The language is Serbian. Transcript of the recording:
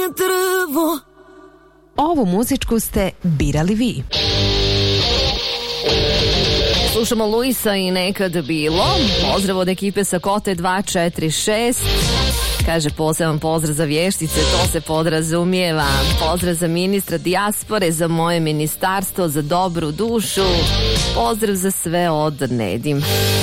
drvo. Ovu muzičku ste birali vi. Slušamo Luisa i Nekad bilo. Pozdrav od ekipe sa Kote 246. Kaže poseban pozdrav za vještice, to se podrazumijeva. Pozdrav za ministra dijaspore, za moje ministarstvo, za dobru dušu. Pozdrav za sve od Nedim.